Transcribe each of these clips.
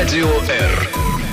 Радио Р.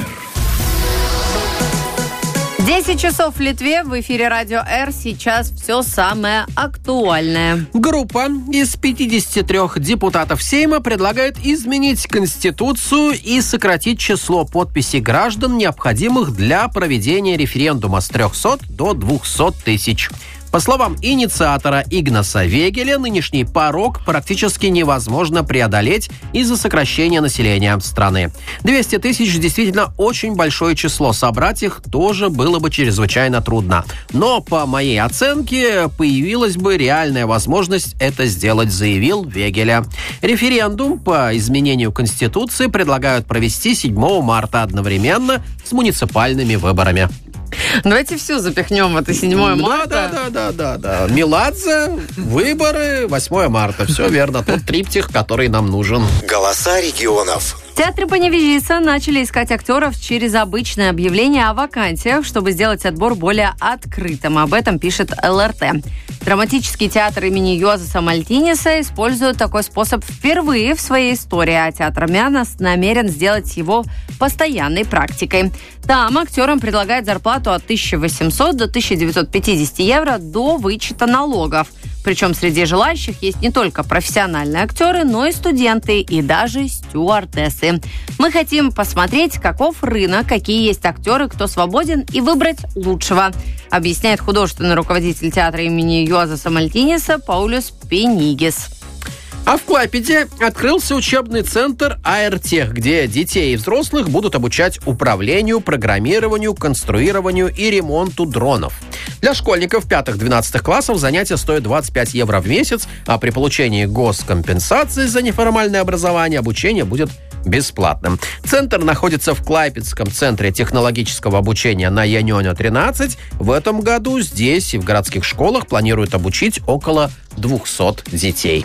10 часов в Литве, в эфире Радио Р. Сейчас все самое актуальное. Группа из 53 депутатов Сейма предлагает изменить Конституцию и сократить число подписей граждан, необходимых для проведения референдума с 300 до 200 тысяч. По словам инициатора Игнаса Вегеля, нынешний порог практически невозможно преодолеть из-за сокращения населения страны. 200 тысяч действительно очень большое число. Собрать их тоже было бы чрезвычайно трудно. Но, по моей оценке, появилась бы реальная возможность это сделать, заявил Вегеля. Референдум по изменению Конституции предлагают провести 7 марта одновременно с муниципальными выборами. Давайте все запихнем в это 7 марта. Да. Меладзе, выборы, 8 марта. Все верно. Тот триптих, который нам нужен. Голоса регионов. В Театре Паневежиса начали искать актеров через обычное объявление о вакансиях, чтобы сделать отбор более открытым. Об этом пишет ЛРТ. Драматический театр имени Йозеса Мальтиниса использует такой способ впервые в своей истории, а театр Мянос намерен сделать его постоянной практикой. Там актерам предлагают зарплату от 1800 до 1950 евро до вычета налогов. Причем среди желающих есть не только профессиональные актеры, но и студенты и даже стюардессы. Мы хотим посмотреть, каков рынок, какие есть актеры, кто свободен, и выбрать лучшего, объясняет художественный руководитель театра имени Йозеса Мальтиниса Паулюс Пенигис. А в Клайпеде открылся учебный центр АРТех, где детей и взрослых будут обучать управлению, программированию, конструированию и ремонту дронов. Для школьников 5-12 классов занятия стоят 25 евро в месяц, а при получении госкомпенсации за неформальное образование обучение будет бесплатным. Центр находится в Клайпедском центре технологического обучения на Янёня 13. В этом году здесь и в городских школах планируют обучить около 200 детей.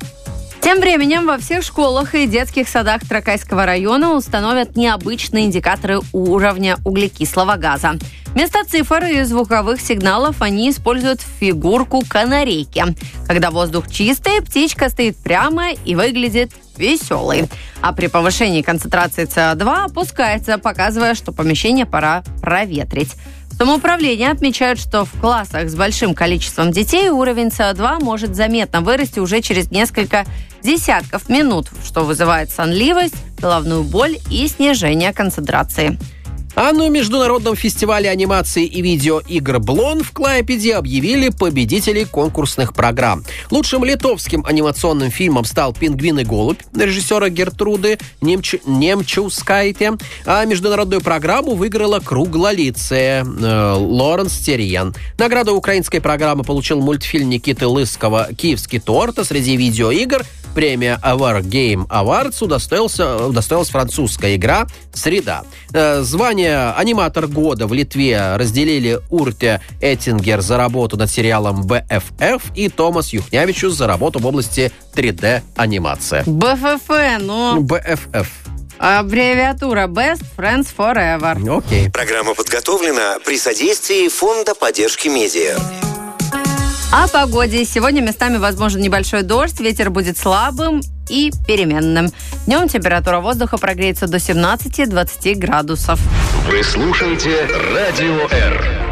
Тем временем во всех школах и детских садах Тракайского района установят необычные индикаторы уровня углекислого газа. Вместо цифр и звуковых сигналов они используют фигурку канарейки. Когда воздух чистый, птичка стоит прямо и выглядит веселой. А при повышении концентрации СО2 опускается, показывая, что помещение пора проветрить. В самоуправлении отмечают, что в классах с большим количеством детей уровень СО2 может заметно вырасти уже через несколько десятков минут, что вызывает сонливость, головную боль и снижение концентрации. А на Международном фестивале анимации и видеоигр «Блон» в Клайпеде объявили победителей конкурсных программ. Лучшим литовским анимационным фильмом стал «Пингвин и голубь» режиссера Гертруды Немчаускайте, а международную программу выиграла «Круглолицая» Лоренс Терьен. Награду украинской программы получил мультфильм Никиты Лысского «Киевский торт», а среди видеоигр премия Award Game Awards удостоилась французская игра «Среда». Звание «Аниматор года» в Литве разделили Урте Эттингер за работу над сериалом «БФФ» и Томас Юхнявичус за работу в области 3D-анимации. БФФ. Аббревиатура Best Friends Forever. Окей. Программа подготовлена при содействии Фонда поддержки медиа. О погоде. Сегодня местами возможен небольшой дождь, ветер будет слабым и переменным. Днем температура воздуха прогреется до 17-20 градусов. Вы слушаете Радио Р.